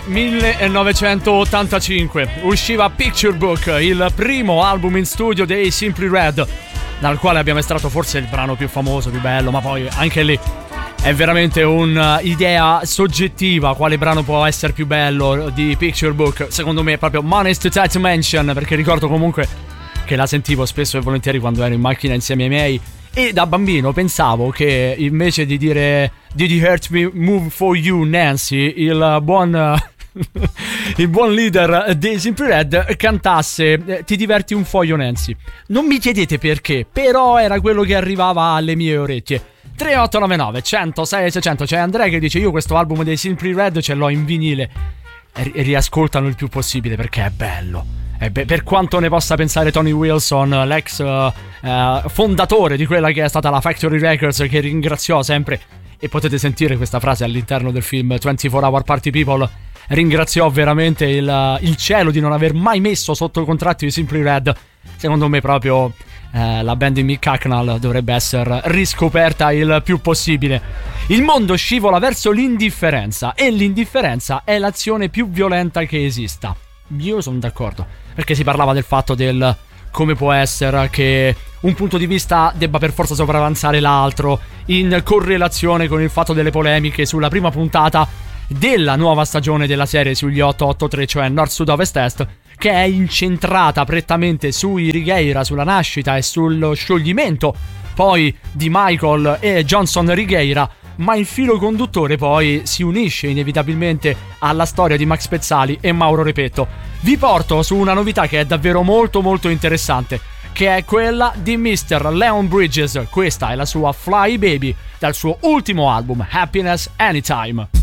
1985 usciva Picture Book, il primo album in studio dei Simply Red, dal quale abbiamo estratto forse il brano più famoso, più bello, ma poi anche lì è veramente un'idea soggettiva quale brano può essere più bello di Picture Book. Secondo me è proprio Money's Too Tight to Mention, perché ricordo comunque che la sentivo spesso e volentieri quando ero in macchina insieme ai miei, e da bambino pensavo che invece di dire Did you hurt me move for you Nancy, il buon leader dei Simply Red cantasse Ti diverti un foglio Nancy. Non mi chiedete perché, però era quello che arrivava alle mie orecchie. 3899 106 600. C'è Andrea che dice: io questo album dei Simply Red ce l'ho in vinile, e riascoltano il più possibile perché è bello. Per quanto ne possa pensare Tony Wilson, l'ex fondatore di quella che è stata la Factory Records, che ringraziò sempre, e potete sentire questa frase all'interno del film 24 Hour Party People, ringraziò veramente il cielo di non aver mai messo sotto contratto i Simply Red. Secondo me proprio la band di Mick Hucknall dovrebbe essere riscoperta il più possibile. Il mondo scivola verso l'indifferenza, e l'indifferenza è l'azione più violenta che esista. Io sono d'accordo, perché si parlava del fatto del come può essere che un punto di vista debba per forza sopravanzare l'altro, in correlazione con il fatto delle polemiche sulla prima puntata della nuova stagione della serie sugli 883, cioè Nord, Sud, Ovest, Est, che è incentrata prettamente sui Righeira, sulla nascita e sullo scioglimento poi di Michael e Johnson Righeira, ma il filo conduttore poi si unisce inevitabilmente alla storia di Max Pezzali e Mauro Repetto. Vi porto su una novità che è davvero molto molto interessante, che è quella di Mr. Leon Bridges. Questa è la sua Fly Baby, dal suo ultimo album Happiness Anytime.